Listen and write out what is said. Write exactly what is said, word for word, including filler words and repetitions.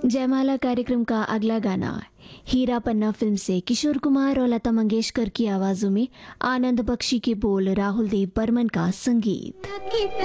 जयमाला कार्यक्रम का अगला गाना हीरा पन्ना फिल्म से किशोर कुमार और लता मंगेशकर की आवाजों में, आनंद बख्शी के बोल, राहुल देव बर्मन का संगीत।